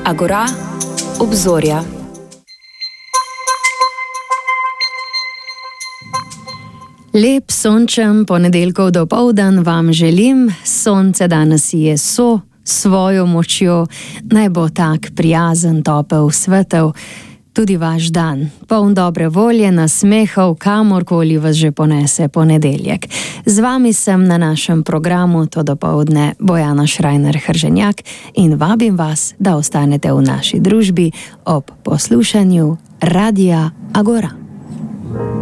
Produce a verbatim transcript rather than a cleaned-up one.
Agora, obzorja. Lep sončen ponedeljkov dopoldan vam želim, sonce danes je so, svojo močjo, naj bo tak prijazen, topel, svetel, tudi vaš dan, poln dobre volje, nasmehov, kamorkoli vas že ponese ponedeljek. Z vami sem na našem programu to dopoldne Bojana Šrajner-Hrženjak in vabim vas, da ostanete v naši družbi ob poslušanju Radia Agora.